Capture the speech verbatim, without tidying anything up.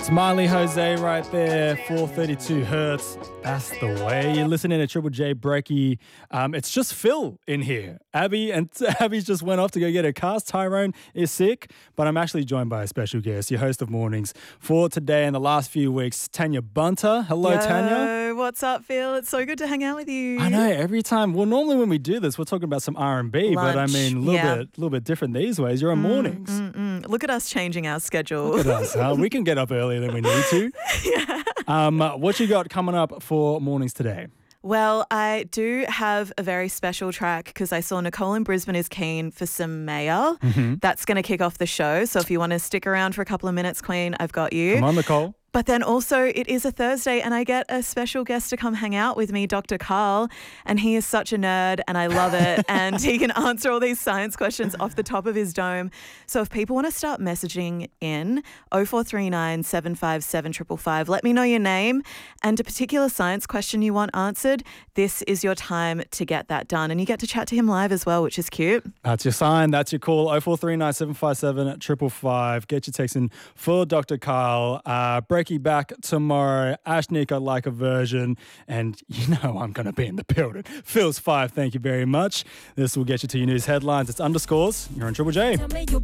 Smiley Jose right there, four thirty-two hertz. That's the way. You're listening to Triple J Breaky. Um, it's just Phil in here. Abby and Abby's just went off to go get her cast. Tyrone is sick, but I'm actually joined by a special guest, your host of mornings for today and the last few weeks, Tanya Bunter. Hello, Yo, Tanya. What's up, Phil? It's so good to hang out with you. I know. Every time. Well, normally when we do this, we're talking about some R and B, but I mean, a little yeah. bit, little bit different these ways. You're on Mm, mornings. Mm, mm. Look at us changing our schedule. Look at us. Huh? We can get up earlier than we need to. yeah. Um, what you got coming up for mornings today? Well, I do have a very special track because I saw Nicole in Brisbane is keen for some Maya. Mm-hmm. That's going to kick off the show. So if you want to stick around for a couple of minutes, Queen, I've got you. Come on, Nicole. But then also it is a Thursday and I get a special guest to come hang out with me, Doctor Carl, and he is such a nerd and I love it. And he can answer all these science questions off the top of his dome. So if people want to start messaging in oh four three nine, seven five seven, five five five, let me know your name and a particular science question you want answered. This is your time to get that done. And you get to chat to him live as well, which is cute. That's your sign. That's your call. oh four three nine, seven five seven, five five five. Get your text in for Doctor Carl. Uh, Breaky back tomorrow. Ashnik, I'd like a version. And you know I'm going to be in the building. Phil's five, thank you very much. This will get you to your news headlines. It's underscores. You're on Triple J.